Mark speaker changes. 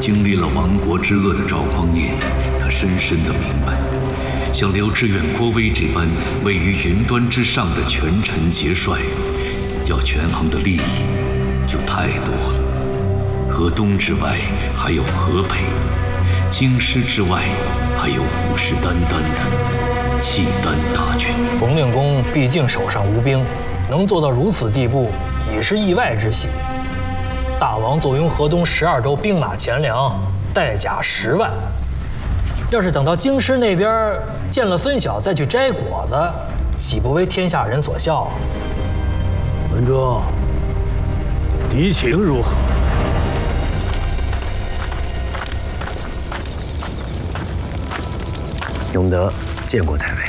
Speaker 1: 经历了亡国之恶的赵匡胤，他深深地明白，像刘知远、郭威这般位于云端之上的权臣节帅，要权衡的利益就太多了。河东之外还有河北，京师之外还有虎视眈眈的契丹大军。
Speaker 2: 冯令公毕竟手上无兵，能做到如此地步，已是意外之喜。大王坐拥河东12州兵马钱粮，带甲10万。要是等到京师那边见了分晓再去摘果子，岂不为天下人所笑啊？
Speaker 3: 文忠，敌情如何？
Speaker 4: 永德见过太尉。